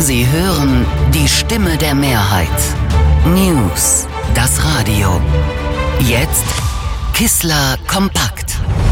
Sie hören die Stimme der Mehrheit. News, das Radio. Jetzt Kissler kompakt.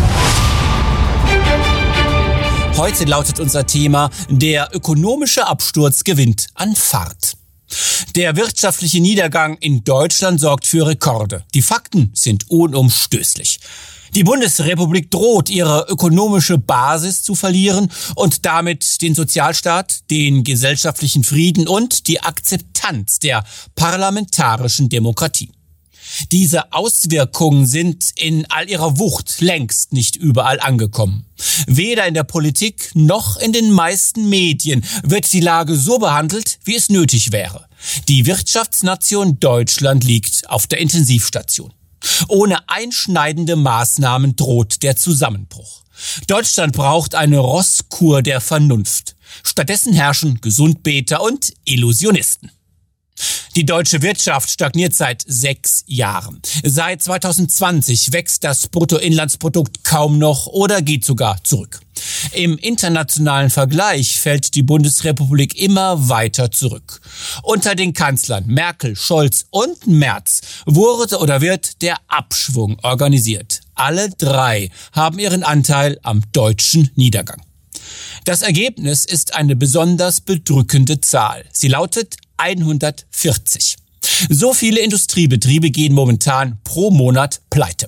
Heute lautet unser Thema: Der ökonomische Absturz gewinnt an Fahrt. Der wirtschaftliche Niedergang in Deutschland sorgt für Rekorde. Die Fakten sind unumstößlich. Die Bundesrepublik droht, ihre ökonomische Basis zu verlieren und damit den Sozialstaat, den gesellschaftlichen Frieden und die Akzeptanz der parlamentarischen Demokratie. Diese Auswirkungen sind in all ihrer Wucht längst nicht überall angekommen. Weder in der Politik noch in den meisten Medien wird die Lage so behandelt, wie es nötig wäre. Die Wirtschaftsnation Deutschland liegt auf der Intensivstation. Ohne einschneidende Maßnahmen droht der Zusammenbruch. Deutschland braucht eine Rosskur der Vernunft. Stattdessen herrschen Gesundbeter und Illusionisten. Die deutsche Wirtschaft stagniert seit 6 Jahren. Seit 2020 wächst das Bruttoinlandsprodukt kaum noch oder geht sogar zurück. Im internationalen Vergleich fällt die Bundesrepublik immer weiter zurück. Unter den Kanzlern Merkel, Scholz und Merz wurde oder wird der Abschwung organisiert. Alle 3 haben ihren Anteil am deutschen Niedergang. Das Ergebnis ist eine besonders bedrückende Zahl. Sie lautet 140. So viele Industriebetriebe gehen momentan pro Monat pleite.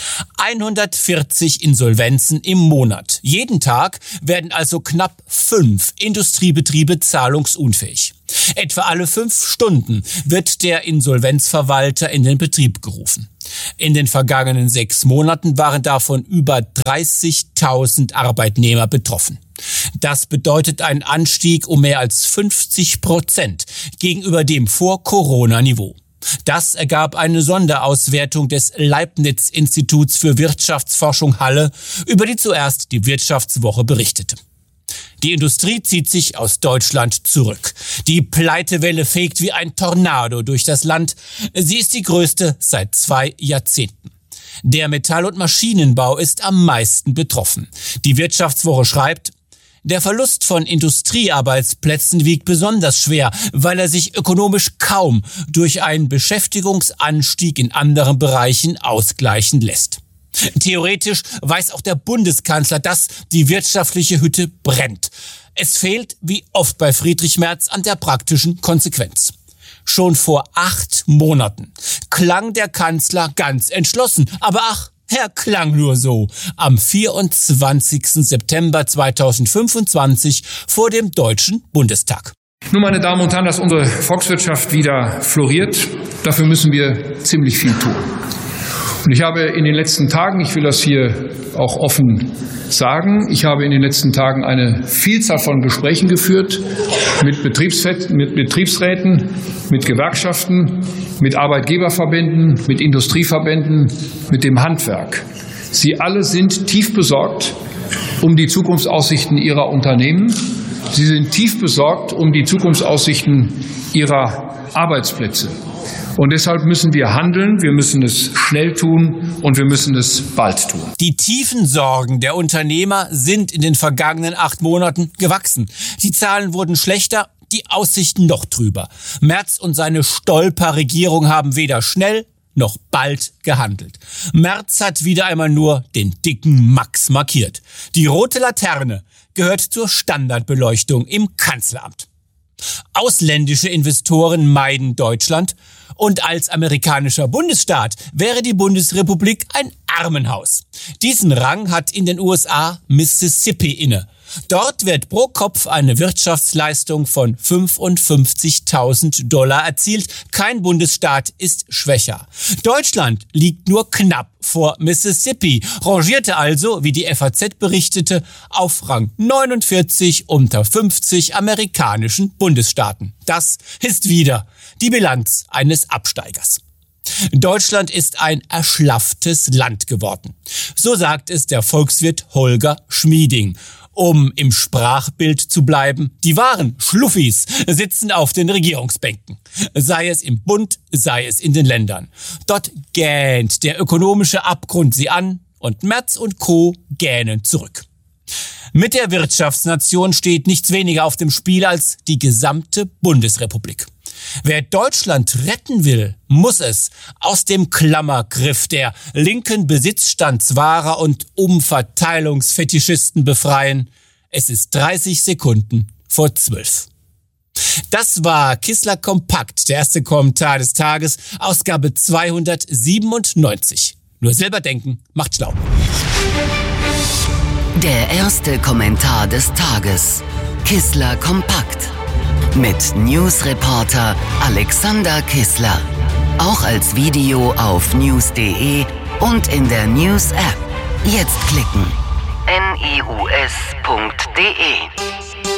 140 Insolvenzen im Monat. Jeden Tag werden also knapp 5 Industriebetriebe zahlungsunfähig. Etwa alle 5 Stunden wird der Insolvenzverwalter in den Betrieb gerufen. In den vergangenen 6 Monaten waren davon über 30.000 Arbeitnehmer betroffen. Das bedeutet einen Anstieg um mehr als 50% gegenüber dem Vor-Corona-Niveau. Das ergab eine Sonderauswertung des Leibniz-Instituts für Wirtschaftsforschung Halle, über die zuerst die Wirtschaftswoche berichtete. Die Industrie zieht sich aus Deutschland zurück. Die Pleitewelle fegt wie ein Tornado durch das Land. Sie ist die größte seit 2 Jahrzehnten. Der Metall- und Maschinenbau ist am meisten betroffen. Die Wirtschaftswoche schreibt: Der Verlust von Industriearbeitsplätzen wiegt besonders schwer, weil er sich ökonomisch kaum durch einen Beschäftigungsanstieg in anderen Bereichen ausgleichen lässt. Theoretisch weiß auch der Bundeskanzler, dass die wirtschaftliche Hütte brennt. Es fehlt, wie oft bei Friedrich Merz, an der praktischen Konsequenz. Schon vor 8 Monaten klang der Kanzler ganz entschlossen, aber ach, er klang nur so. Am 24. September 2025 vor dem Deutschen Bundestag. Nun, meine Damen und Herren, dass unsere Volkswirtschaft wieder floriert, dafür müssen wir ziemlich viel tun. Und ich habe in den letzten Tagen, ich will das hier auch offen sagen, ich habe in den letzten Tagen eine Vielzahl von Gesprächen geführt mit Betriebsräten, mit Gewerkschaften, mit Arbeitgeberverbänden, mit Industrieverbänden, mit dem Handwerk. Sie alle sind tief besorgt um die Zukunftsaussichten ihrer Unternehmen. Sie sind tief besorgt um die Zukunftsaussichten ihrer Arbeitsplätze. Und deshalb müssen wir handeln, wir müssen es schnell tun und wir müssen es bald tun. Die tiefen Sorgen der Unternehmer sind in den vergangenen 8 Monaten gewachsen. Die Zahlen wurden schlechter, die Aussichten noch trüber. Merz und seine Stolperregierung haben weder schnell noch bald gehandelt. Merz hat wieder einmal nur den dicken Max markiert. Die rote Laterne gehört zur Standardbeleuchtung im Kanzleramt. Ausländische Investoren meiden Deutschland und als amerikanischer Bundesstaat wäre die Bundesrepublik ein Armenhaus. Diesen Rang hat in den USA Mississippi inne. Dort wird pro Kopf eine Wirtschaftsleistung von $55.000 erzielt. Kein Bundesstaat ist schwächer. Deutschland liegt nur knapp vor Mississippi, rangierte also, wie die FAZ berichtete, auf Rang 49 unter 50 amerikanischen Bundesstaaten. Das ist wieder die Bilanz eines Absteigers. Deutschland ist ein erschlafftes Land geworden. So sagt es der Volkswirt Holger Schmieding. Um im Sprachbild zu bleiben, die wahren Schluffis sitzen auf den Regierungsbänken. Sei es im Bund, sei es in den Ländern. Dort gähnt der ökonomische Abgrund sie an und Merz und Co. gähnen zurück. Mit der Wirtschaftsnation steht nichts weniger auf dem Spiel als die gesamte Bundesrepublik. Wer Deutschland retten will, muss es aus dem Klammergriff der linken Besitzstandswahrer und Umverteilungsfetischisten befreien. Es ist 30 Sekunden vor 12. Das war Kissler Kompakt, der erste Kommentar des Tages, Ausgabe 297. Nur selber denken macht schlau. Der erste Kommentar des Tages. Kissler Kompakt. Mit Newsreporter Alexander Kissler. Auch als Video auf news.de und in der News-App. Jetzt klicken. news.de